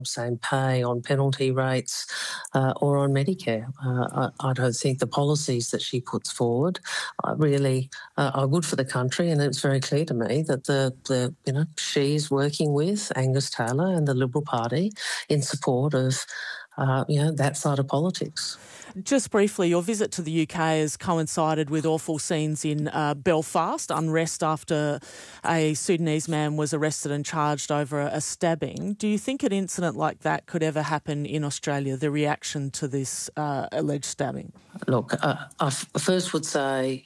same pay, on penalty rates, or on Medicare. I don't think the policies that she puts forward really are good for the country, and it's very clear to me that she's working with Angus Taylor and the Liberal Party in support of that side of politics. Just briefly, your visit to the UK has coincided with awful scenes in Belfast, unrest after a Sudanese man was arrested and charged over a stabbing. Do you think an incident like that could ever happen in Australia, the reaction to this alleged stabbing? Look, I first would say,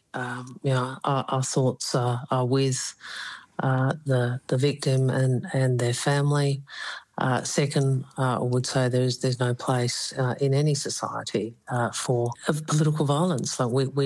our thoughts are with the victim and their family. Second, I would say there's no place in any society for political violence.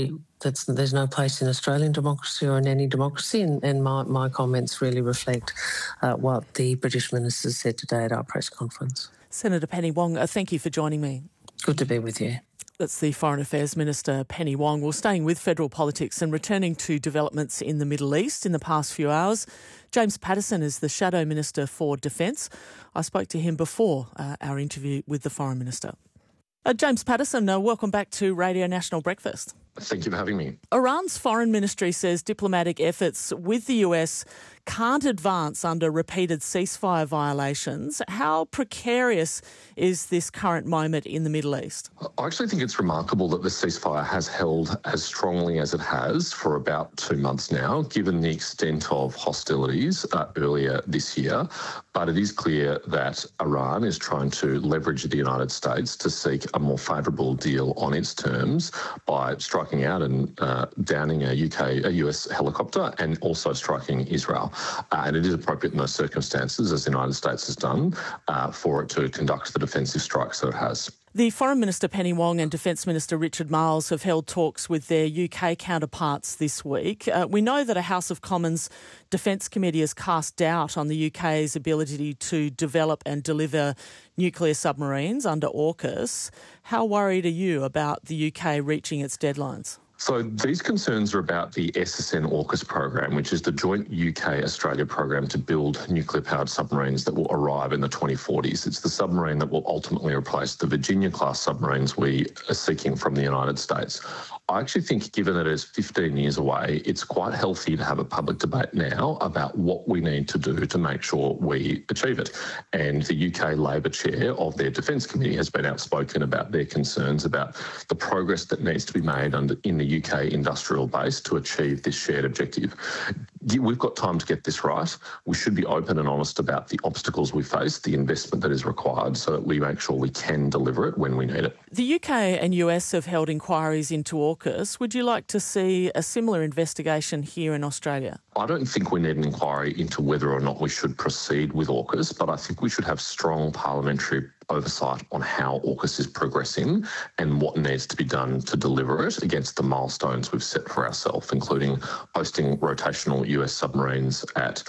There's no place in Australian democracy or in any democracy, and my comments really reflect what the British minister said today at our press conference. Senator Penny Wong, thank you for joining me. Good to be with you. That's the Foreign Affairs Minister, Penny Wong. We're staying with federal politics and returning to developments in the Middle East in the past few hours. James Paterson is the Shadow Minister for Defence. I spoke to him before our interview with the Foreign Minister. James Paterson, welcome back to Radio National Breakfast. Thank you for having me. Iran's foreign ministry says diplomatic efforts with the US can't advance under repeated ceasefire violations. How precarious is this current moment in the Middle East? I actually think it's remarkable that the ceasefire has held as strongly as it has for about 2 months now, given the extent of hostilities earlier this year. But it is clear that Iran is trying to leverage the United States to seek a more favourable deal on its terms by striking out and downing a US helicopter and also striking Israel. And it is appropriate in those circumstances, as the United States has done, for it to conduct the defensive strikes that it has. The Foreign Minister Penny Wong and Defence Minister Richard Marles have held talks with their UK counterparts this week. We know that a House of Commons Defence Committee has cast doubt on the UK's ability to develop and deliver nuclear submarines under AUKUS. How worried are you about the UK reaching its deadlines? So these concerns are about the SSN-AUKUS program, which is the joint UK-Australia program to build nuclear-powered submarines that will arrive in the 2040s. It's the submarine that will ultimately replace the Virginia-class submarines we are seeking from the United States. I actually think, given that it's 15 years away, it's quite healthy to have a public debate now about what we need to do to make sure we achieve it. And the UK Labor chair of their Defence Committee has been outspoken about their concerns about the progress that needs to be made in the UK industrial base to achieve this shared objective. We've got time to get this right. We should be open and honest about the obstacles we face, the investment that is required, so that we make sure we can deliver it when we need it. The UK and US have held inquiries into AUKUS. Would you like to see a similar investigation here in Australia? I don't think we need an inquiry into whether or not we should proceed with AUKUS, but I think we should have strong parliamentary oversight on how AUKUS is progressing and what needs to be done to deliver it against the milestones we've set for ourselves, including hosting rotational US submarines at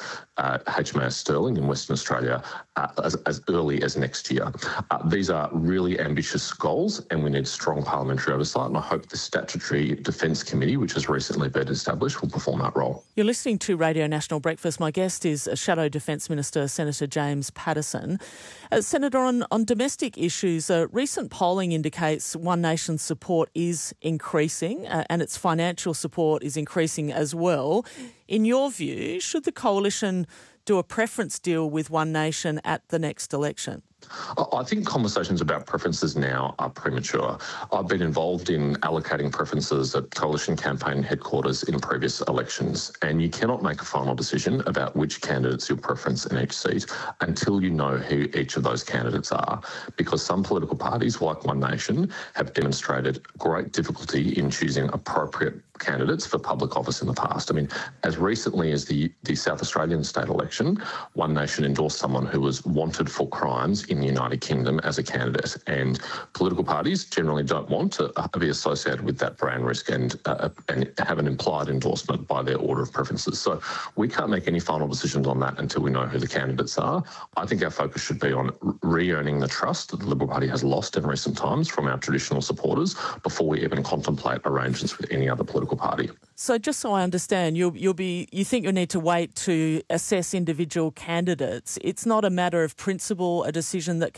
HMAS Stirling in Western Australia as early as next year. These are really ambitious goals, and we need strong parliamentary oversight, and I hope the Statutory Defence Committee, which has recently been established, will perform that role. You're listening to Radio National Breakfast. My guest is Shadow Defence Minister Senator James Paterson. Senator, on domestic issues, recent polling indicates One Nation's support is increasing and its financial support is increasing as well. In your view, should the coalition do a preference deal with One Nation at the next election? I think conversations about preferences now are premature. I've been involved in allocating preferences at coalition campaign headquarters in previous elections, and you cannot make a final decision about which candidates you'll preference in each seat until you know who each of those candidates are, because some political parties, like One Nation, have demonstrated great difficulty in choosing appropriate candidates for public office in the past. I mean, as recently as the South Australian state election, One Nation endorsed someone who was wanted for crimes in the United Kingdom as a candidate, and political parties generally don't want to be associated with that brand risk and have an implied endorsement by their order of preferences. So we can't make any final decisions on that until we know who the candidates are. I think our focus should be on re-earning the trust that the Liberal Party has lost in recent times from our traditional supporters before we even contemplate arrangements with any other political political party. So just so I understand, you think you'll need to wait to assess individual candidates. It's not a matter of principle, a decision that